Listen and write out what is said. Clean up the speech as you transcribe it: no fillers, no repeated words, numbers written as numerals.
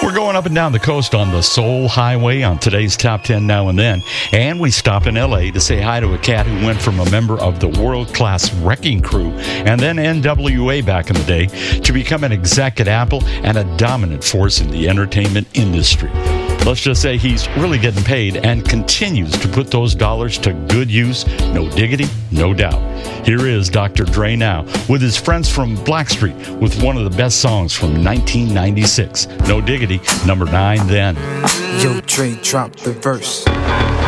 We're going up and down the coast on the Soul Highway on today's Top 10 Now and Then. And we stopped in L.A. to say hi to a cat who went from a member of the world-class Wrecking Crew and then NWA back in the day to become an exec at Apple and a dominant force in the entertainment industry. Let's just say he's really getting paid and continues to put those dollars to good use. No diggity, no doubt. Here is Dr. Dre now with his friends from Blackstreet with one of the best songs from 1996. No diggity, number 9 then. Yo, Dre, drop the verse.